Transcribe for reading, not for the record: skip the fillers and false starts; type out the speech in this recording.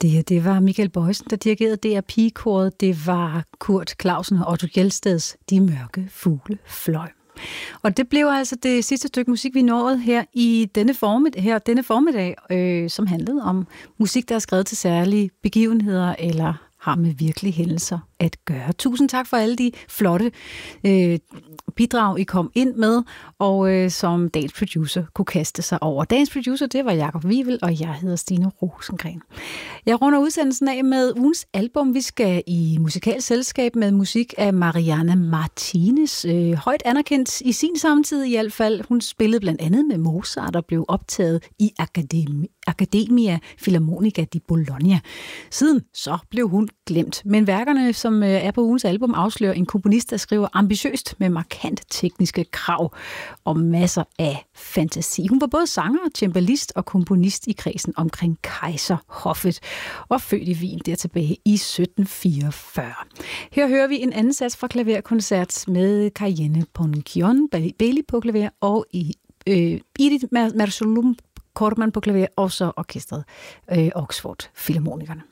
Det var Michael Boysen, der dirigerede DR Pigekoret. Det var Kurt Clausen og Otto Gjelsteds De mørke fugle fløj. Og det blev altså det sidste stykke musik, vi nåede her i denne formiddag, som handlede om musik, der er skrevet til særlige begivenheder eller har med virkelige hændelser at gøre. Tusind tak for alle de flotte bidrag, I kom ind med, og som dagens producer kunne kaste sig over. Dagens producer, det var Jakob Wivel, og jeg hedder Stine Rosengren. Jeg runder udsendelsen af med ugens album. Vi skal i musikalsk selskab med musik af Mariana Martinez. Højt anerkendt i sin samtid i hvert fald. Hun spillede blandt andet med Mozart og blev optaget i Accademia Filarmonica di Bologna. Siden så blev hun glemt. Men værkerne, som er på ugens album, afslører en komponist, der skriver ambitiøst med markant tekniske krav og masser af fantasi. Hun var både sanger, cembalist og komponist i kredsen omkring Kejserhoffet og født i Wien der tilbage i 1744. Her hører vi en anden sats fra klaverkoncert med Cayenne Ponchion, Bailey på klaver og Edith Mersolum Kortman på klaver og så orkestret Oxford Filharmonikerne.